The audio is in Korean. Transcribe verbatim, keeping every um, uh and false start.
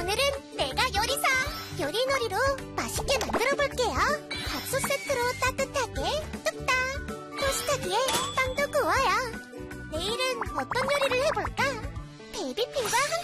오늘은 내가 요리사 요리놀이로 맛있게 만들어볼게요. 밥솥 세트로 따뜻하게 뚝딱. 토스터기에 빵도 구워요. 내일은 어떤 요리를 해볼까?